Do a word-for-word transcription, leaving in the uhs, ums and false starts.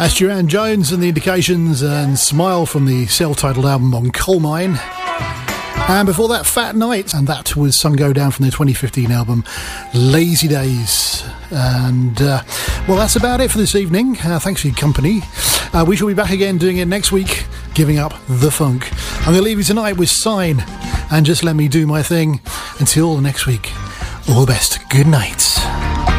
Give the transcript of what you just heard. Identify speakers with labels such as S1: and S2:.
S1: That's Duran Jones and the Indications and Smile from the self-titled album on Coal Mine. And before that, Fat Night, and that was Sun Go Down from their twenty fifteen album Lazy Days. And uh, well, that's about it for this evening. Uh, thanks for your company. Uh, we shall be back again doing it next week, giving up the funk. I'm going to leave you tonight with Sign and Just Let Me Do My Thing. Until next week, all the best. Good night.